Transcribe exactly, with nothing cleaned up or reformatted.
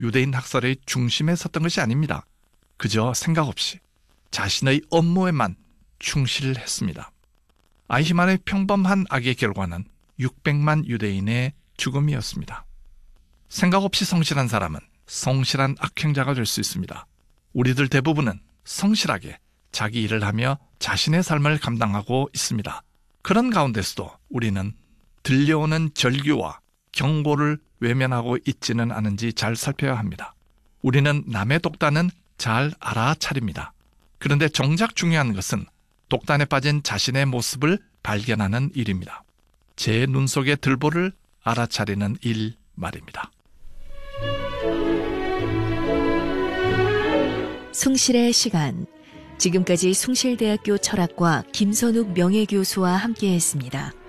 유대인 학살의 중심에 섰던 것이 아닙니다. 그저 생각 없이 자신의 업무에만 충실했습니다. 아히만의 평범한 악의 결과는 육백만 유대인의 죽음이었습니다. 생각 없이 성실한 사람은 성실한 악행자가 될 수 있습니다. 우리들 대부분은 성실하게 자기 일을 하며 자신의 삶을 감당하고 있습니다. 그런 가운데서도 우리는 들려오는 절규와 경고를 외면하고 있지는 않은지 잘 살펴야 합니다. 우리는 남의 독단은 잘 알아차립니다. 그런데 정작 중요한 것은 독단에 빠진 자신의 모습을 발견하는 일입니다. 제 눈 속의 들보를 알아차리는 일 말입니다. 숭실의 시간. 지금까지 숭실대학교 철학과 김선욱 명예교수와 함께했습니다.